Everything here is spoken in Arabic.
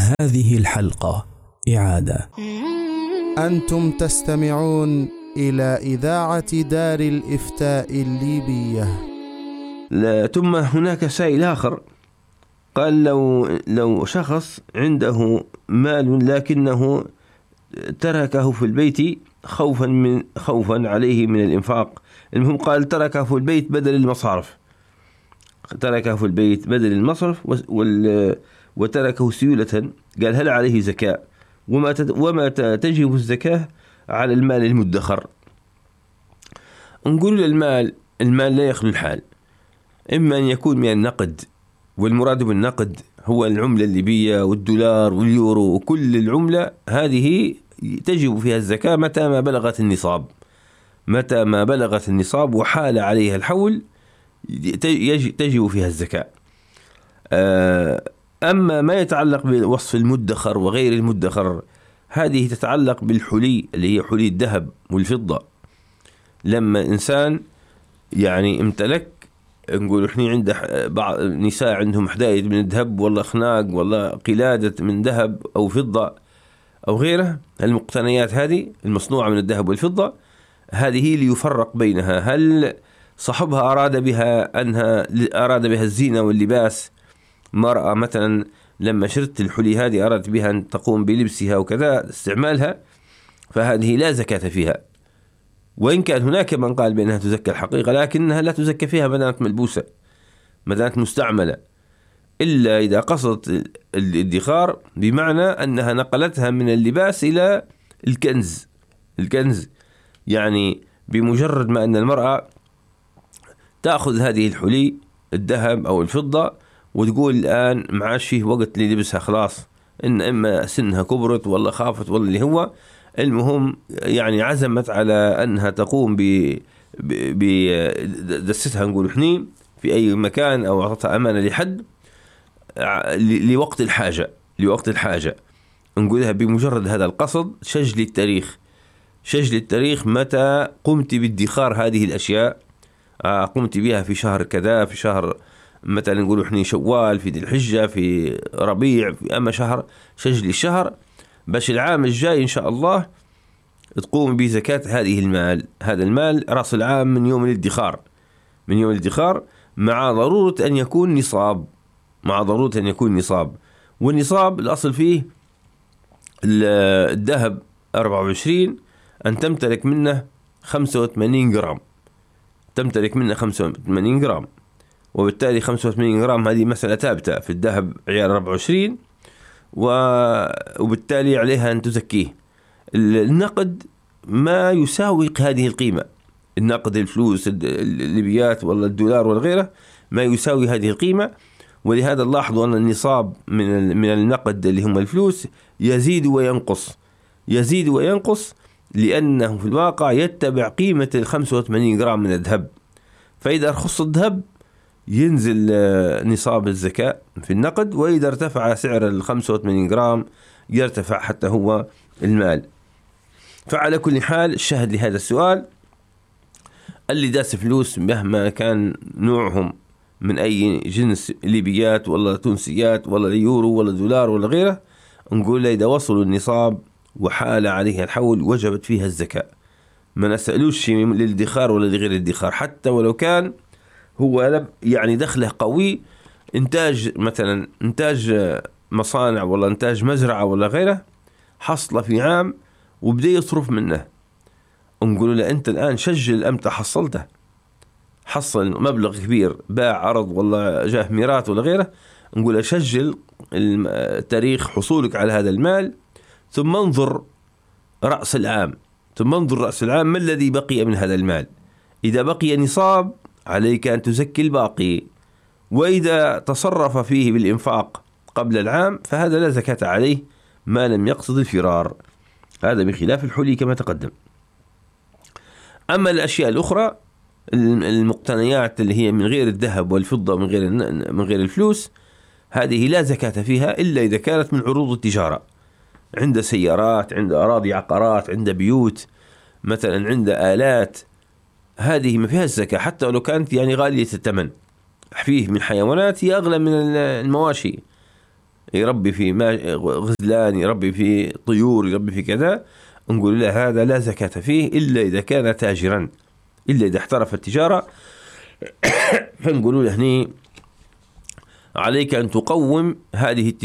هذه الحلقة إعادة. أنتم تستمعون إلى إذاعة دار الإفتاء الليبية. ثم هناك سائل آخر قال لو شخص عنده مال لكنه تركه في البيت خوفا عليه من الإنفاق. المهم قال تركه في البيت بدل المصرف وتركه سيولة. قال هل عليه زكاة؟ وما تجب الزكاة على المال المدخر؟ نقول المال لا يخلو الحال، إما أن يكون من النقد، والمراد بالنقد هو العملة الليبية والدولار واليورو وكل العملة هذه تجب فيها الزكاة متى ما بلغت النصاب وحال عليها الحول تجب فيها الزكاة. أما ما يتعلق بوصف المدخر وغير المدخر هذه تتعلق بالحلي اللي هي حلي الذهب والفضة. لما إنسان يعني امتلك، نقول إحنا عنده بعض النساء عندهم حدائد من الذهب ولا خناق ولا قلادة من ذهب أو فضة أو غيره، المقتنيات هذه المصنوعة من الذهب والفضة هذه ليفرق بينها. هل صاحبها أراد بها الزينة واللباس؟ مرأة مثلا لما شرت الحلي هذه أرادت بها أن تقوم بلبسها وكذا استعمالها، فهذه لا زكاة فيها، وإن كان هناك من قال بأنها تزكى الحقيقة، لكنها لا تزكى فيها ما دامت ملبوسة، ما دامت مستعملة، إلا إذا قصدت الادخار بمعنى أنها نقلتها من اللباس إلى الكنز. يعني بمجرد ما أن المرأة تأخذ هذه الحلي الذهب أو الفضة وتقول الآن معاش فيه وقت للبسها، خلاص إن إما سنها كبرت ولا خافت ولا اللي هو المهم، يعني عزمت على أنها تقوم بدستها نقول حنين في أي مكان أو أعطتها أمانة لحد لوقت الحاجة نقولها بمجرد هذا القصد شجل التاريخ متى قمت بادخار هذه الأشياء. قمت بها في شهر كذا، في شهر مثلا نقول احنا شوال، في ذي الحجة، في ربيع، في أما شهر شجل الشهر، باش العام الجاي إن شاء الله تقوم بزكاة هذا المال رأس العام من يوم الادخار مع ضرورة أن يكون نصاب. والنصاب الأصل فيه الذهب 24 أن تمتلك منه 85 جرام، وبالتالي 85 جرام هذه مسألة ثابتة في الذهب عيار 24، وبالتالي عليها أن تزكيه. النقد ما يساوي هذه القيمة، النقد الفلوس الليبيات ولا الدولار ولا غيره ما يساوي هذه القيمة، ولهذا نلاحظ أن النصاب من النقد اللي هم الفلوس يزيد وينقص لأنه في الواقع يتبع قيمة 85 جرام من الذهب. فإذا رخص الذهب ينزل نصاب الزكاة في النقد، وإذا ارتفع سعر 85 جرام يرتفع حتى هو المال. فعلى كل حال الشاهد لهذا السؤال اللي داس فلوس مهما كان نوعهم من أي جنس، ليبيات ولا تونسيات ولا يورو ولا دولار ولا غيره، نقول إذا وصلوا النصاب وحال عليها الحول وجبت فيها الزكاة. ما نسألوش للادخار ولا لغير الادخار، حتى ولو كان هو يعني دخله قوي، إنتاج مصانع ولا إنتاج مزرعة ولا غيره حصل في عام وبدأ يصرف منه، نقول له أنت الآن سجل أمتى حصلته، حصل مبلغ كبير، باع عرض ولا جاه ميراث ولا غيره، نقول له سجل تاريخ حصولك على هذا المال، ثم انظر رأس العام ما الذي بقي من هذا المال. إذا بقي نصاب عليك أن تزكي الباقي، وإذا تصرف فيه بالإنفاق قبل العام فهذا لا زكاة عليه ما لم يقصد الفرار. هذا بخلاف الحلي كما تقدم. أما الأشياء الأخرى المقتنيات اللي هي من غير الذهب والفضة من غير الفلوس هذه لا زكاة فيها إلا إذا كانت من عروض التجارة، عند سيارات، عند أراضي عقارات، عند بيوت مثلا، عند آلات، هذه ما فيها الزكاة حتى لو كانت يعني غالية الثمن. فيه من حيوانات هي أغلى من المواشي، يربي في غزلان، يربي في طيور، يربي في كذا، نقول له هذا لا زكاة فيه إلا إذا كان تاجرا، إلا إذا احترف التجارة. فنقول له هني عليك أن تقوم هذه التجارة